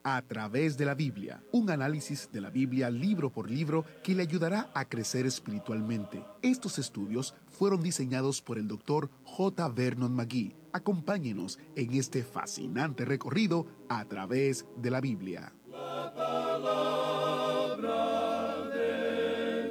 A través de la Biblia, un análisis de la Biblia libro por libro que le ayudará a crecer espiritualmente. Estos estudios fueron diseñados por el Dr. J. Vernon McGee. Acompáñenos en este fascinante recorrido a través de la Biblia. La palabra de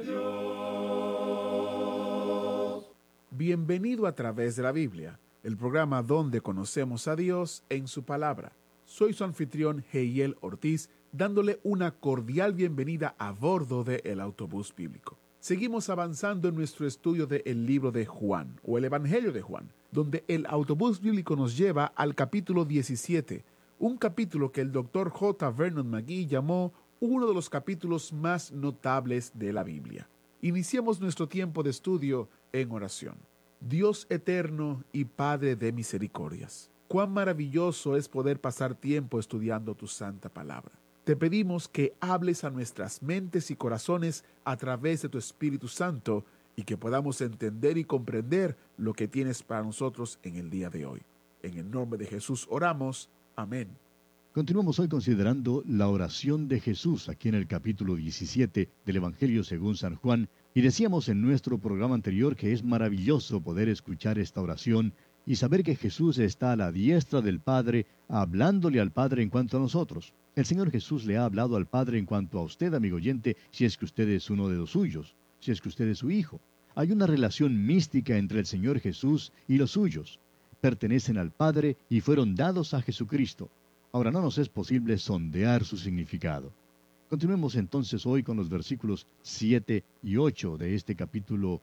Dios. Bienvenido a través de la Biblia, el programa donde conocemos a Dios en su palabra. Soy su anfitrión, Heiel Ortiz, dándole una cordial bienvenida a bordo del autobús bíblico. Seguimos avanzando en nuestro estudio del libro de Juan, o el Evangelio de Juan, donde el autobús bíblico nos lleva al capítulo 17, un capítulo que el Dr. J. Vernon McGee llamó uno de los capítulos más notables de la Biblia. Iniciemos nuestro tiempo de estudio en oración. Dios eterno y Padre de misericordias, cuán maravilloso es poder pasar tiempo estudiando tu santa palabra. Te pedimos que hables a nuestras mentes y corazones a través de tu Espíritu Santo y que podamos entender y comprender lo que tienes para nosotros en el día de hoy. En el nombre de Jesús oramos. Amén. Continuamos hoy considerando la oración de Jesús aquí en el capítulo 17 del Evangelio según San Juan, y decíamos en nuestro programa anterior que es maravilloso poder escuchar esta oración y saber que Jesús está a la diestra del Padre, hablándole al Padre en cuanto a nosotros. El Señor Jesús le ha hablado al Padre en cuanto a usted, amigo oyente, si es que usted es uno de los suyos, si es que usted es su hijo. Hay una relación mística entre el Señor Jesús y los suyos. Pertenecen al Padre y fueron dados a Jesucristo. Ahora no nos es posible sondear su significado. Continuemos entonces hoy con los versículos 7 y 8 de este capítulo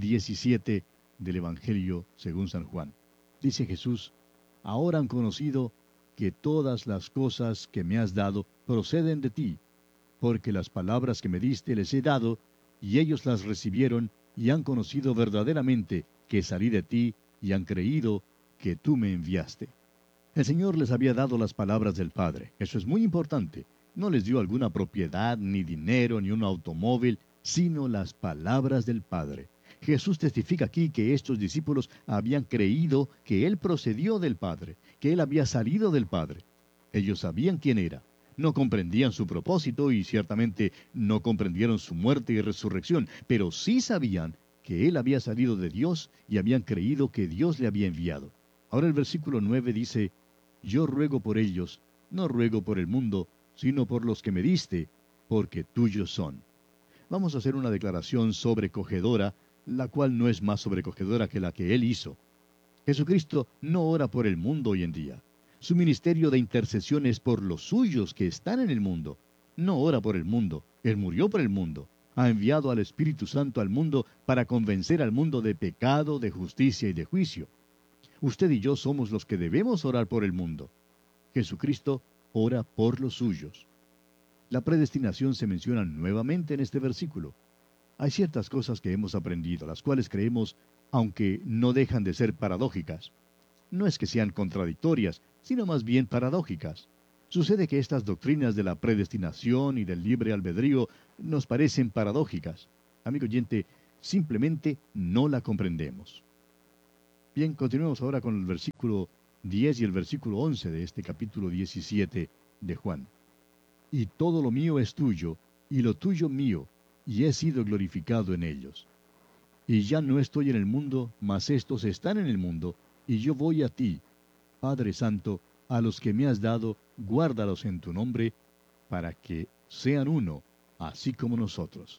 17 del Evangelio según San Juan. Dice Jesús: ahora han conocido que todas las cosas que me has dado proceden de ti, porque las palabras que me diste les he dado, y ellos las recibieron y han conocido verdaderamente que salí de ti y han creído que tú me enviaste. El Señor les había dado las palabras del Padre. Eso es muy importante. No les dio alguna propiedad, ni dinero, ni un automóvil, sino las palabras del Padre. Jesús testifica aquí que estos discípulos habían creído que Él procedió del Padre, que Él había salido del Padre. Ellos sabían quién era. No comprendían su propósito y ciertamente no comprendieron su muerte y resurrección, pero sí sabían que Él había salido de Dios y habían creído que Dios le había enviado. Ahora el versículo 9 dice: yo ruego por ellos, no ruego por el mundo, sino por los que me diste, porque tuyos son. Vamos a hacer una declaración sobrecogedora, la cual no es más sobrecogedora que la que Él hizo. Jesucristo no ora por el mundo hoy en día. Su ministerio de intercesión es por los suyos que están en el mundo. No ora por el mundo, Él murió por el mundo. Ha enviado al Espíritu Santo al mundo para convencer al mundo de pecado, de justicia y de juicio. Usted y yo somos los que debemos orar por el mundo. Jesucristo ora por los suyos. La predestinación se menciona nuevamente en este versículo. Hay ciertas cosas que hemos aprendido, las cuales creemos, aunque no dejan de ser paradójicas. No es que sean contradictorias, sino más bien paradójicas. Sucede que estas doctrinas de la predestinación y del libre albedrío nos parecen paradójicas. Amigo oyente, simplemente no la comprendemos. Bien, continuemos ahora con el versículo 10 y el versículo 11 de este capítulo 17 de Juan. Y todo lo mío es tuyo, y lo tuyo mío, y he sido glorificado en ellos. Y ya no estoy en el mundo, mas estos están en el mundo, y yo voy a ti. Padre Santo, a los que me has dado, guárdalos en tu nombre, para que sean uno, así como nosotros.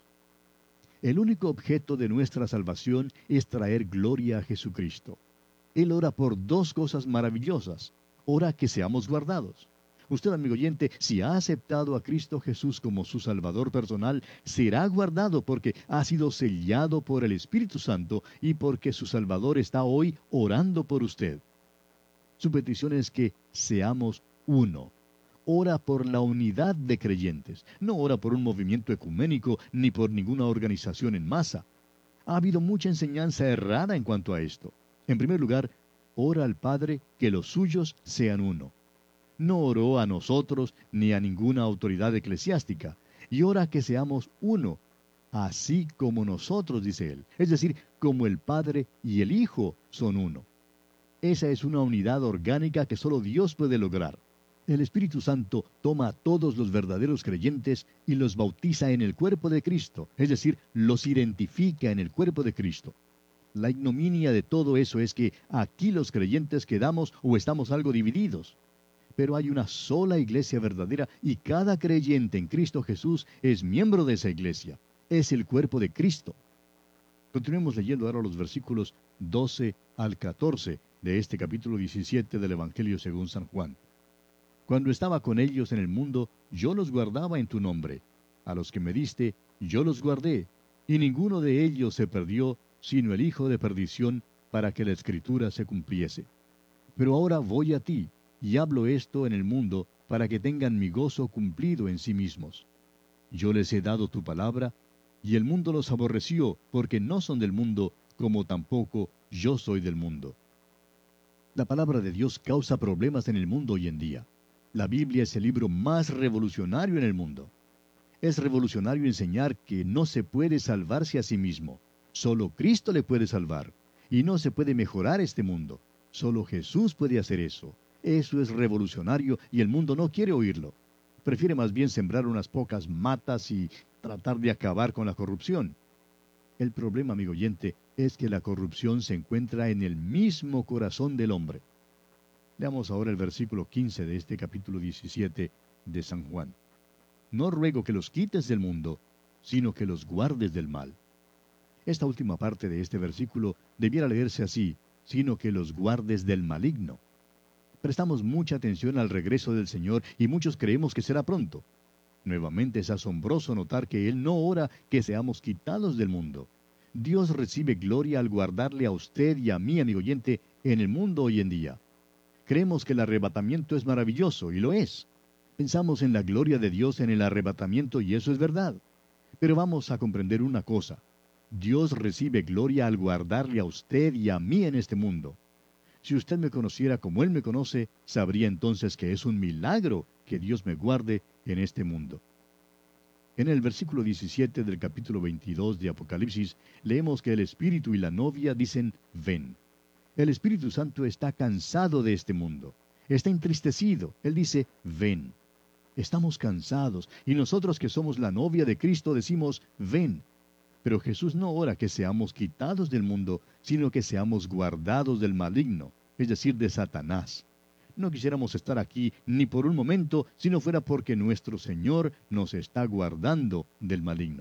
El único objeto de nuestra salvación es traer gloria a Jesucristo. Él ora por dos cosas maravillosas. Ora que seamos guardados. Usted, amigo oyente, si ha aceptado a Cristo Jesús como su Salvador personal, será guardado porque ha sido sellado por el Espíritu Santo y porque su Salvador está hoy orando por usted. Su petición es que seamos uno. Ora por la unidad de creyentes. No ora por un movimiento ecuménico ni por ninguna organización en masa. Ha habido mucha enseñanza errada en cuanto a esto. En primer lugar, ora al Padre que los suyos sean uno. No oró a nosotros ni a ninguna autoridad eclesiástica, y ora que seamos uno, así como nosotros, dice él. Es decir, como el Padre y el Hijo son uno. Esa es una unidad orgánica que solo Dios puede lograr. El Espíritu Santo toma a todos los verdaderos creyentes y los bautiza en el cuerpo de Cristo, es decir, los identifica en el cuerpo de Cristo. La ignominia de todo eso es que aquí los creyentes quedamos o estamos algo divididos. Pero hay una sola iglesia verdadera y cada creyente en Cristo Jesús es miembro de esa iglesia. Es el cuerpo de Cristo. Continuemos leyendo ahora los versículos 12 al 14 de este capítulo 17 del Evangelio según San Juan. Cuando estaba con ellos en el mundo, yo los guardaba en tu nombre. A los que me diste, yo los guardé, y ninguno de ellos se perdió, sino el hijo de perdición, para que la Escritura se cumpliese. Pero ahora voy a ti, y hablo esto en el mundo, para que tengan mi gozo cumplido en sí mismos. Yo les he dado tu palabra, y el mundo los aborreció, porque no son del mundo, como tampoco yo soy del mundo. La palabra de Dios causa problemas en el mundo hoy en día. La Biblia es el libro más revolucionario en el mundo. Es revolucionario enseñar que no se puede salvarse a sí mismo. Solo Cristo le puede salvar. Y no se puede mejorar este mundo. Solo Jesús puede hacer eso. Eso es revolucionario y el mundo no quiere oírlo. Prefiere más bien sembrar unas pocas matas y tratar de acabar con la corrupción. El problema, amigo oyente, es que la corrupción se encuentra en el mismo corazón del hombre. Leamos ahora el versículo 15 de este capítulo 17 de San Juan. No ruego que los quites del mundo, sino que los guardes del mal. Esta última parte de este versículo debiera leerse así, sino que los guardes del maligno. Prestamos mucha atención al regreso del Señor y muchos creemos que será pronto. Nuevamente es asombroso notar que Él no ora que seamos quitados del mundo. Dios recibe gloria al guardarle a usted y a mí, amigo oyente, en el mundo hoy en día. Creemos que el arrebatamiento es maravilloso, y lo es. Pensamos en la gloria de Dios en el arrebatamiento, y eso es verdad. Pero vamos a comprender una cosa. Dios recibe gloria al guardarle a usted y a mí en este mundo. Si usted me conociera como Él me conoce, sabría entonces que es un milagro que Dios me guarde en este mundo. En el versículo 17 del capítulo 22 de Apocalipsis, leemos que el Espíritu y la novia dicen, ven. El Espíritu Santo está cansado de este mundo. Está entristecido. Él dice, ven. Estamos cansados, y nosotros que somos la novia de Cristo decimos, ven. Pero Jesús no ora que seamos quitados del mundo, sino que seamos guardados del maligno, es decir, de Satanás. No quisiéramos estar aquí ni por un momento, si no fuera porque nuestro Señor nos está guardando del maligno.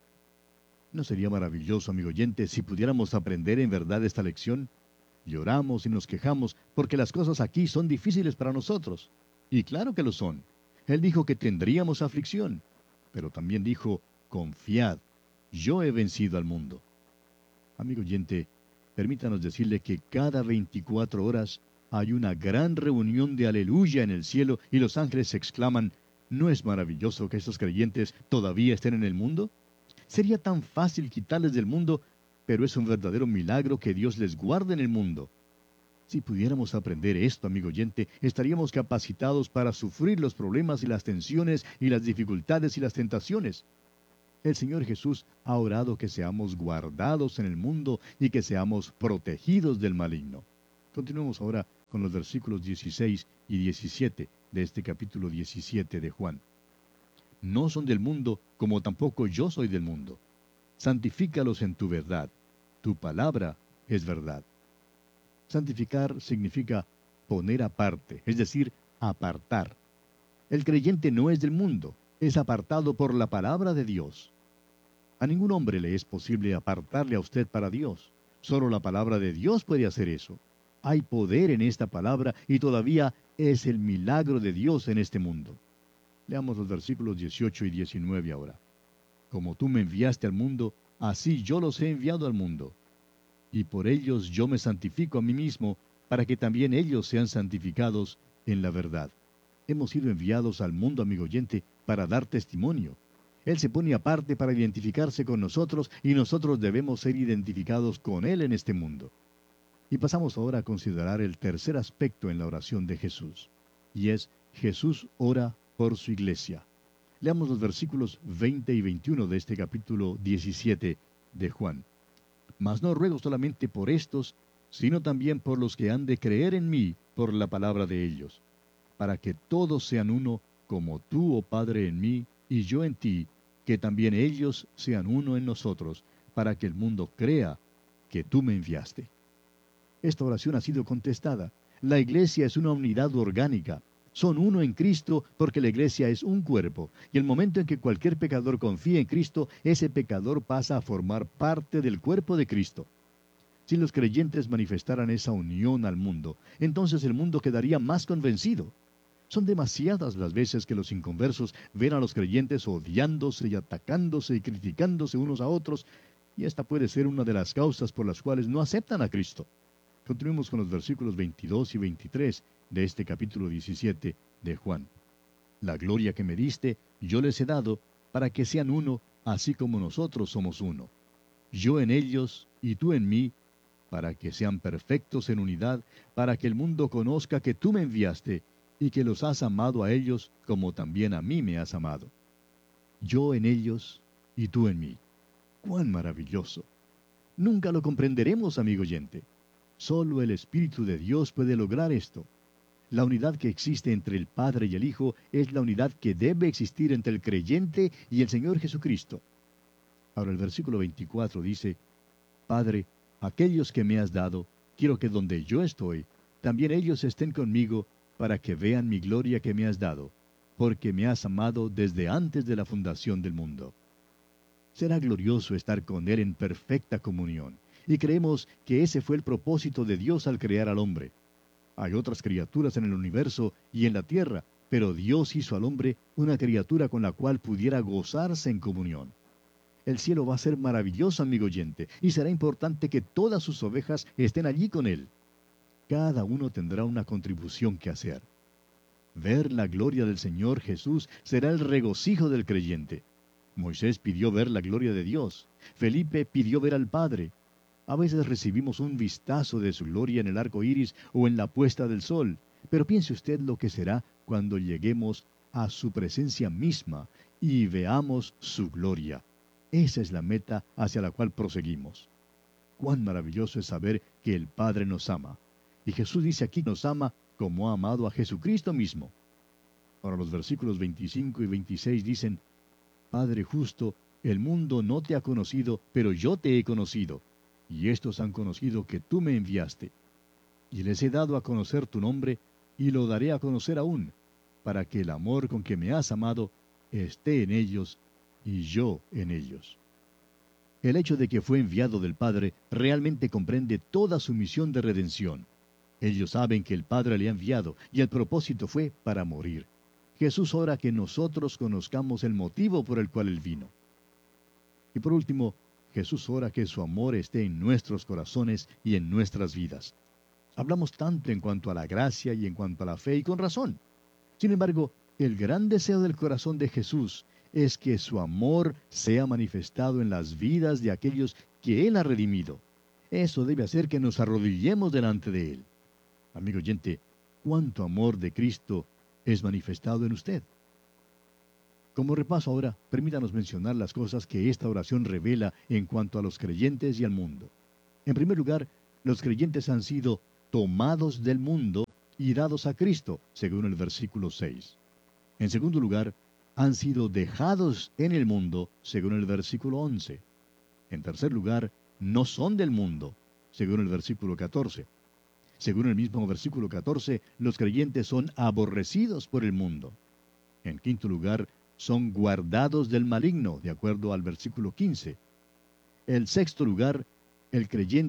¿No sería maravilloso, amigo oyente, si pudiéramos aprender en verdad esta lección? Lloramos y nos quejamos porque las cosas aquí son difíciles para nosotros. Y claro que lo son. Él dijo que tendríamos aflicción, pero también dijo, confiad, yo he vencido al mundo. Amigo oyente, permítanos decirle que cada 24 horas hay una gran reunión de aleluya en el cielo y los ángeles exclaman, ¿no es maravilloso que estos creyentes todavía estén en el mundo? Sería tan fácil quitarles del mundo, pero es un verdadero milagro que Dios les guarde en el mundo. Si pudiéramos aprender esto, amigo oyente, estaríamos capacitados para sufrir los problemas y las tensiones y las dificultades y las tentaciones. El Señor Jesús ha orado que seamos guardados en el mundo y que seamos protegidos del maligno. Continuemos ahora con los versículos 16 y 17 de este capítulo 17 de Juan. No son del mundo, como tampoco yo soy del mundo. Santifícalos en tu verdad. Tu palabra es verdad. Santificar significa poner aparte, es decir, apartar. El creyente no es del mundo, es apartado por la palabra de Dios. A ningún hombre le es posible apartarle a usted para Dios. Solo la palabra de Dios puede hacer eso. Hay poder en esta palabra y todavía es el milagro de Dios en este mundo. Leamos los versículos 18 y 19 ahora. Como tú me enviaste al mundo, así yo los he enviado al mundo. Y por ellos yo me santifico a mí mismo, para que también ellos sean santificados en la verdad. Hemos sido enviados al mundo, amigo oyente, para dar testimonio. Él se pone aparte para identificarse con nosotros y nosotros debemos ser identificados con Él en este mundo. Y pasamos ahora a considerar el tercer aspecto en la oración de Jesús, y es Jesús ora por su iglesia. Leamos los versículos 20 y 21 de este capítulo 17 de Juan. Mas no ruego solamente por estos, sino también por los que han de creer en mí por la palabra de ellos, para que todos sean uno, como tú, oh Padre, en mí y yo en ti, que también ellos sean uno en nosotros, para que el mundo crea que tú me enviaste. Esta oración ha sido contestada. La iglesia es una unidad orgánica. Son uno en Cristo porque la iglesia es un cuerpo. Y el momento en que cualquier pecador confía en Cristo, ese pecador pasa a formar parte del cuerpo de Cristo. Si los creyentes manifestaran esa unión al mundo, entonces el mundo quedaría más convencido. Son demasiadas las veces que los inconversos ven a los creyentes odiándose y atacándose y criticándose unos a otros, y esta puede ser una de las causas por las cuales no aceptan a Cristo. Continuemos con los versículos 22 y 23 de este capítulo 17 de Juan. La gloria que me diste, yo les he dado, para que sean uno, así como nosotros somos uno. Yo en ellos y tú en mí, para que sean perfectos en unidad, para que el mundo conozca que tú me enviaste, y que los has amado a ellos como también a mí me has amado. Yo en ellos y tú en mí. ¡Cuán maravilloso! Nunca lo comprenderemos, amigo oyente. Solo el Espíritu de Dios puede lograr esto. La unidad que existe entre el Padre y el Hijo es la unidad que debe existir entre el creyente y el Señor Jesucristo. Ahora el versículo 24 dice, Padre, aquellos que me has dado, quiero que donde yo estoy, también ellos estén conmigo, para que vean mi gloria que me has dado, porque me has amado desde antes de la fundación del mundo. Será glorioso estar con Él en perfecta comunión, y creemos que ese fue el propósito de Dios al crear al hombre. Hay otras criaturas en el universo y en la tierra, pero Dios hizo al hombre una criatura con la cual pudiera gozarse en comunión. El cielo va a ser maravilloso, amigo oyente, y será importante que todas sus ovejas estén allí con Él. Cada uno tendrá una contribución que hacer. Ver la gloria del Señor Jesús será el regocijo del creyente. Moisés pidió ver la gloria de Dios. Felipe pidió ver al Padre. A veces recibimos un vistazo de su gloria en el arco iris o en la puesta del sol, pero piense usted lo que será cuando lleguemos a su presencia misma y veamos su gloria. Esa es la meta hacia la cual proseguimos. Cuán maravilloso es saber que el Padre nos ama. Y Jesús dice aquí que nos ama como ha amado a Jesucristo mismo. Ahora los versículos 25 y 26 dicen, Padre justo, el mundo no te ha conocido, pero yo te he conocido, y estos han conocido que tú me enviaste. Y les he dado a conocer tu nombre, y lo daré a conocer aún, para que el amor con que me has amado esté en ellos, y yo en ellos. El hecho de que fue enviado del Padre realmente comprende toda su misión de redención. Ellos saben que el Padre le ha enviado, y el propósito fue para morir. Jesús ora que nosotros conozcamos el motivo por el cual Él vino. Y por último, Jesús ora que su amor esté en nuestros corazones y en nuestras vidas. Hablamos tanto en cuanto a la gracia y en cuanto a la fe, y con razón. Sin embargo, el gran deseo del corazón de Jesús es que su amor sea manifestado en las vidas de aquellos que Él ha redimido. Eso debe hacer que nos arrodillemos delante de Él. Amigo oyente, ¿cuánto amor de Cristo es manifestado en usted? Como repaso ahora, permítanos mencionar las cosas que esta oración revela en cuanto a los creyentes y al mundo. En primer lugar, los creyentes han sido tomados del mundo y dados a Cristo, según el versículo 6. En segundo lugar, han sido dejados en el mundo, según el versículo 11. En tercer lugar, no son del mundo, según el versículo 14. Según el mismo versículo 14, los creyentes son aborrecidos por el mundo. En quinto lugar, son guardados del maligno, de acuerdo al versículo 15. En sexto lugar, el creyente